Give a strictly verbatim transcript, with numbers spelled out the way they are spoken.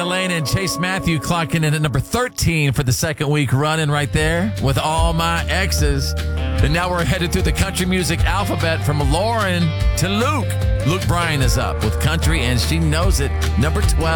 Lane and Chase Matthew clocking in at number thirteen for the second week running right there with All My Exes. And now we're headed through the country music alphabet from Lauren to Luke. Luke Bryan is up with Country, and She Knows It, number twelve.